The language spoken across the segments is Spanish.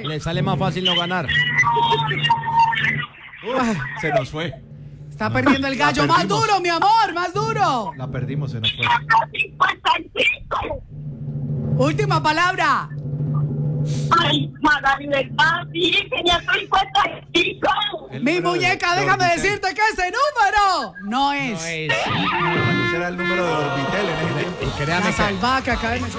Le sale más fácil no ganar. Se nos fue. Está perdiendo el gallo. Más duro, mi amor, más duro. La perdimos, se nos fue. 55. Última palabra. Ay, Margarita, sí, tenía 55. Mi muñeca, déjame decirte que ese número no es. Ese era el número de Orbitel en ese tiempo. Créame La que, salvaje acá en el...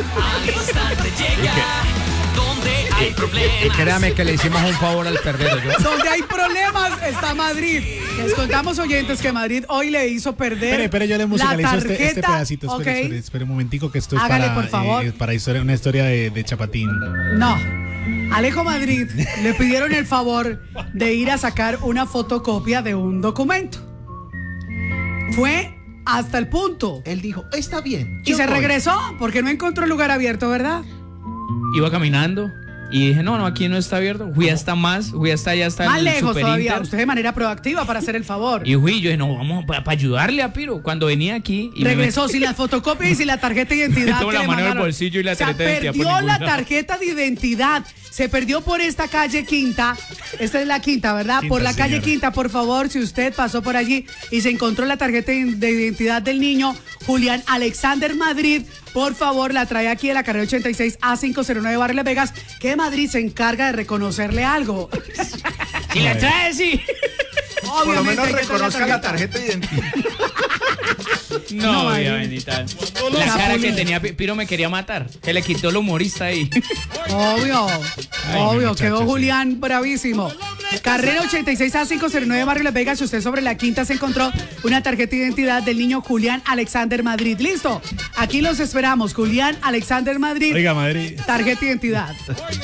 y créame que le hicimos un favor al perdedor. Donde hay problemas está Madrid. Les contamos, oyentes, que Madrid hoy le hizo perder. Espere, yo le musicalizo la este tarjeta. pedacito. Ok. Espere un momentico, que esto es Hágale, para, por favor. para una historia de Chapatín. No. Alejo Madrid le pidieron el favor de ir a sacar una fotocopia de un documento. Fue hasta el punto. Él dijo, está bien. Y se regresó porque no encontró lugar abierto, ¿verdad? Iba caminando y dije, no, aquí no está abierto. Fui hasta allá hasta Más el lejos Super todavía. Inter. Usted de manera proactiva para hacer el favor. Y fui, yo dije, no, vamos para ayudarle a Piro. Cuando venía aquí y Regresó sin las fotocopias y sin la tarjeta de identidad. Tengo que la le mano en el mandaron. bolsillo y la O sea, tarjeta de identidad por perdió ningún la lado. tarjeta de identidad. Se perdió por esta calle Quinta. Esta es la Quinta, ¿verdad? Quinta, por la calle señora. Quinta, por favor, si usted pasó por allí y se encontró la tarjeta de identidad del niño Julián Alexander Madrid, por favor, la trae aquí en la carrera 86 A509 Barrio Las Vegas, que Madrid se encarga de reconocerle algo. Y la trae, sí. Por lo Obviamente menos hay que traer reconozca la tarjeta de identidad. No, Madrid. Dios bendita. La cara que tenía Piro me quería matar. Que le quitó el humorista ahí. Obvio, obvio, muchacho, quedó sí. Julián bravísimo. Carrera 86 A509 Barrio Las Vegas. Si usted sobre la Quinta se encontró una tarjeta de identidad del niño Julián Alexander Madrid. Listo, aquí los esperamos. Julián Alexander Madrid. Oiga, Madrid. Tarjeta de identidad.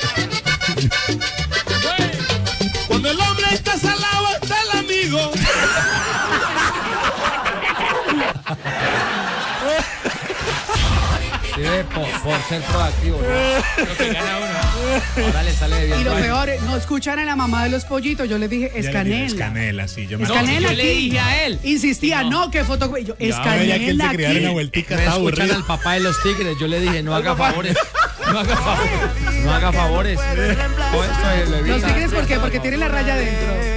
Cuando el hombre está salado, está el amigo. Sí, por ser proactivo. ¿no? Lo que gana uno. Ahora le sale bien. Y lo peor, no escuchan a la mamá de los pollitos. Yo les dije, es Ya le dije, canela. Es canela, sí. Yo me Es No, canela yo aquí. le dije a él. Insistía, no, que fotocopia. Yo, es Ya, ya que él canela se quería dar una aquí. vueltica, No está escuchan aburrido. al papá de los tigres. Yo le dije, no haga favores. No haga favores. No haga favores. Todo esto es Los bebida. tigres, ¿por qué? Porque tienen la raya adentro.